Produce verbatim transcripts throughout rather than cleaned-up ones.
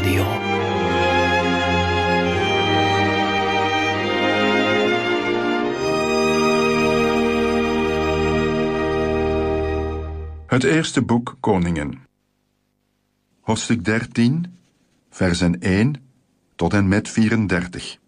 Radio. Het eerste boek Koningen. Hoofdstuk dertien, versen één tot en met vierendertig.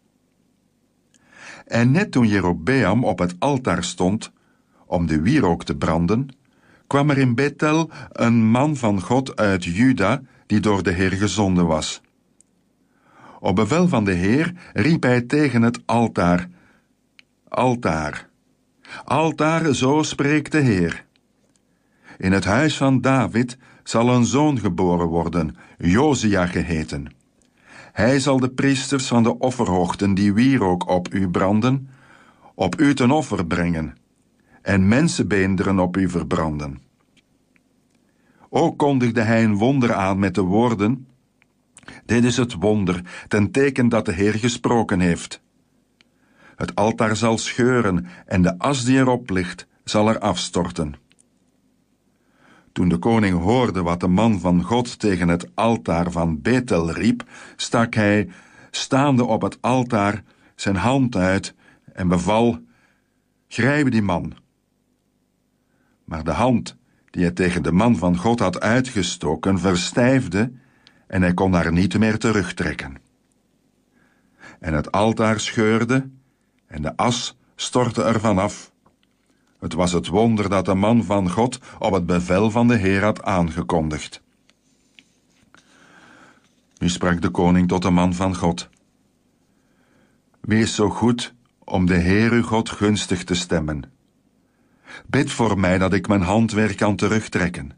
En net toen Jerobeam op het altaar stond om de wierook te branden, kwam er in Bethel een man van God uit Juda die door de Heer gezonden was. Op bevel van de Heer riep hij tegen het altaar: Altaar, altaar, zo spreekt de Heer. In het huis van David zal een zoon geboren worden, Josia geheten. Hij zal de priesters van de offerhoogten die wierook op u branden, op u ten offer brengen, en mensenbeenderen op u verbranden. Ook kondigde hij een wonder aan met de woorden: Dit is het wonder, ten teken dat de Heer gesproken heeft. Het altaar zal scheuren en de as die erop ligt zal er afstorten. Toen de koning hoorde wat de man van God tegen het altaar van Bethel riep, stak hij, staande op het altaar, zijn hand uit en beval: Grijp die man. Maar de hand die hij tegen de man van God had uitgestoken, verstijfde en hij kon haar niet meer terugtrekken. En het altaar scheurde en de as stortte ervan af. Het was het wonder dat de man van God op het bevel van de Heer had aangekondigd. Nu sprak de koning tot de man van God: Wees zo goed om de Heer uw God gunstig te stemmen. Bid voor mij dat ik mijn hand weer kan terugtrekken.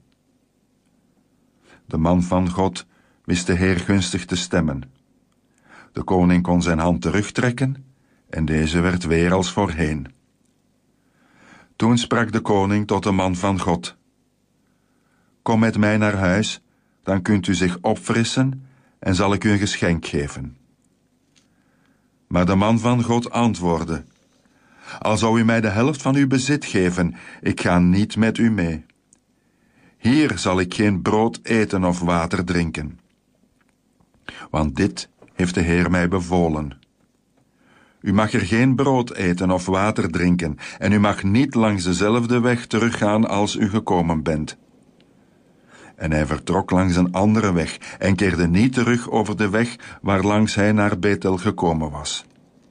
De man van God wist de Heer gunstig te stemmen. De koning kon zijn hand terugtrekken en deze werd weer als voorheen. Toen sprak de koning tot de man van God: Kom met mij naar huis, dan kunt u zich opfrissen en zal ik u een geschenk geven. Maar de man van God antwoordde: Al zou u mij de helft van uw bezit geven, ik ga niet met u mee. Hier zal ik geen brood eten of water drinken. Want dit heeft de Heer mij bevolen. U mag er geen brood eten of water drinken, en u mag niet langs dezelfde weg teruggaan als u gekomen bent. En hij vertrok langs een andere weg en keerde niet terug over de weg waarlangs hij naar Bethel gekomen was.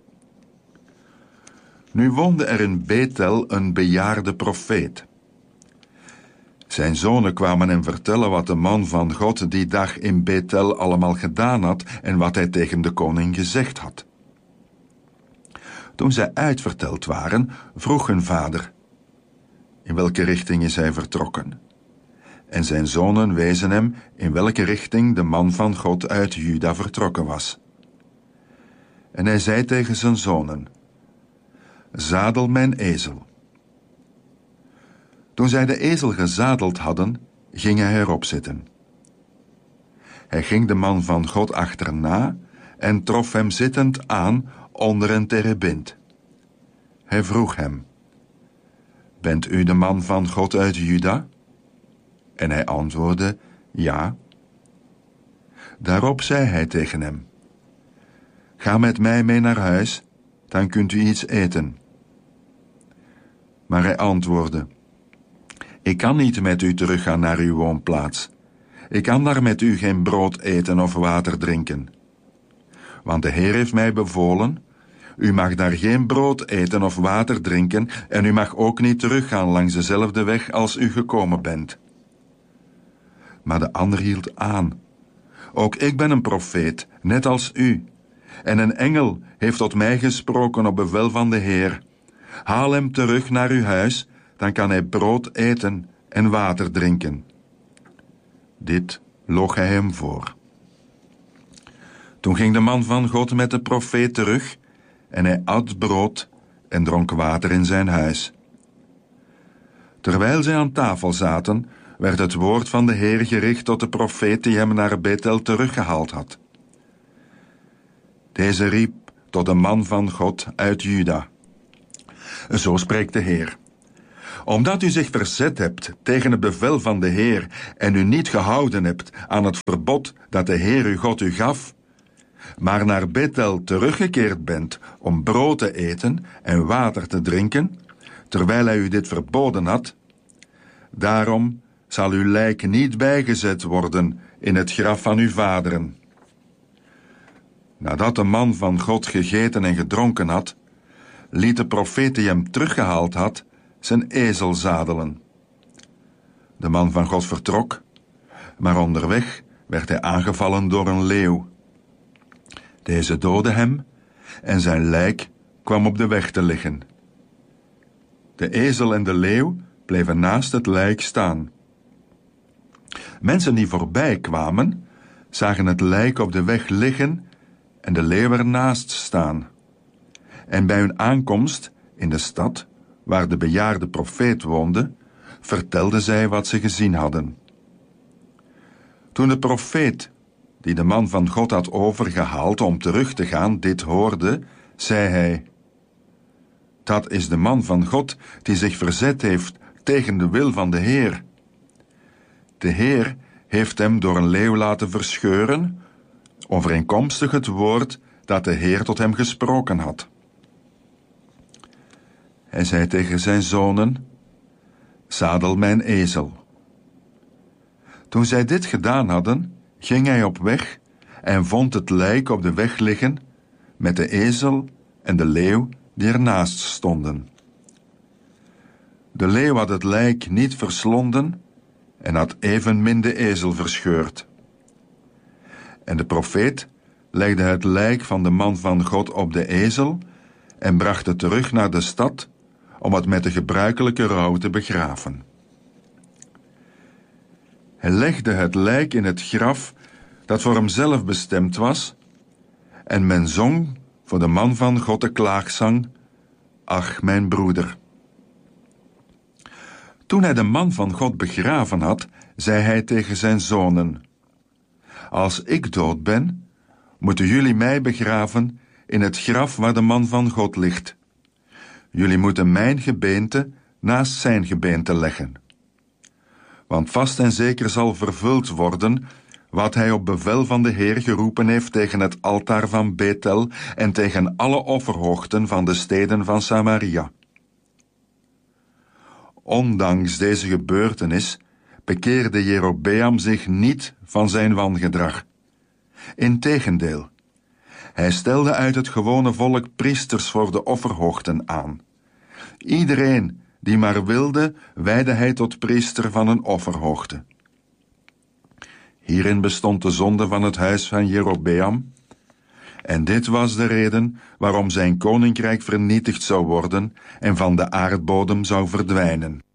Nu woonde er in Bethel een bejaarde profeet. Zijn zonen kwamen hem vertellen wat de man van God die dag in Bethel allemaal gedaan had en wat hij tegen de koning gezegd had. Toen zij uitverteld waren, vroeg hun vader: In welke richting is hij vertrokken? En zijn zonen wezen hem in welke richting de man van God uit Juda vertrokken was. En hij zei tegen zijn zonen: Zadel mijn ezel. Toen zij de ezel gezadeld hadden, ging hij erop zitten. Hij ging de man van God achterna en trof hem zittend aan onder een terebint. Hij vroeg hem: Bent u de man van God uit Juda? En hij antwoordde: Ja. Daarop zei hij tegen hem: Ga met mij mee naar huis, dan kunt u iets eten. Maar hij antwoordde: Ik kan niet met u teruggaan naar uw woonplaats. Ik kan daar met u geen brood eten of water drinken. Want de Heer heeft mij bevolen: U mag daar geen brood eten of water drinken en u mag ook niet teruggaan langs dezelfde weg als u gekomen bent. Maar de ander hield aan: Ook ik ben een profeet, net als u. En een engel heeft tot mij gesproken op bevel van de Heer: Haal hem terug naar uw huis, dan kan hij brood eten en water drinken. Dit loog hij hem voor. Toen ging de man van God met de profeet terug en hij at brood en dronk water in zijn huis. Terwijl zij aan tafel zaten, werd het woord van de Heer gericht tot de profeet die hem naar Bethel teruggehaald had. Deze riep tot de man van God uit Juda: Zo spreekt de Heer: Omdat u zich verzet hebt tegen het bevel van de Heer en u niet gehouden hebt aan het verbod dat de Heer uw God u gaf, maar naar Bethel teruggekeerd bent om brood te eten en water te drinken, terwijl hij u dit verboden had, daarom zal uw lijk niet bijgezet worden in het graf van uw vaderen. Nadat de man van God gegeten en gedronken had, liet de profeet die hem teruggehaald had, zijn ezel zadelen. De man van God vertrok, maar onderweg werd hij aangevallen door een leeuw. Deze doodde hem en zijn lijk kwam op de weg te liggen. De ezel en de leeuw bleven naast het lijk staan. Mensen die voorbij kwamen, zagen het lijk op de weg liggen en de leeuw ernaast staan. En bij hun aankomst in de stad, waar de bejaarde profeet woonde, vertelden zij wat ze gezien hadden. Toen de profeet, die de man van God had overgehaald om terug te gaan, dit hoorde, zei hij: dat is de man van God die zich verzet heeft tegen de wil van de Heer. De Heer heeft hem door een leeuw laten verscheuren, overeenkomstig het woord dat de Heer tot hem gesproken had. Hij zei tegen zijn zonen: zadel mijn ezel. Toen zij dit gedaan hadden, ging hij op weg en vond het lijk op de weg liggen met de ezel en de leeuw die ernaast stonden. De leeuw had het lijk niet verslonden en had evenmin de ezel verscheurd. En de profeet legde het lijk van de man van God op de ezel en bracht het terug naar de stad om het met de gebruikelijke rouw te begraven. Hij legde het lijk in het graf dat voor hemzelf bestemd was, en men zong voor de man van God de klaagzang: ach, mijn broeder. Toen hij de man van God begraven had, zei hij tegen zijn zonen: als ik dood ben, moeten jullie mij begraven in het graf waar de man van God ligt. Jullie moeten mijn gebeente naast zijn gebeente leggen. Want vast en zeker zal vervuld worden wat hij op bevel van de Heer geroepen heeft tegen het altaar van Bethel en tegen alle offerhoogten van de steden van Samaria. Ondanks deze gebeurtenis bekeerde Jerobeam zich niet van zijn wangedrag. Integendeel, hij stelde uit het gewone volk priesters voor de offerhoogten aan. Iedereen die maar wilde, wijdde hij tot priester van een offerhoogte. Hierin bestond de zonde van het huis van Jerobeam, en dit was de reden waarom zijn koninkrijk vernietigd zou worden en van de aardbodem zou verdwijnen.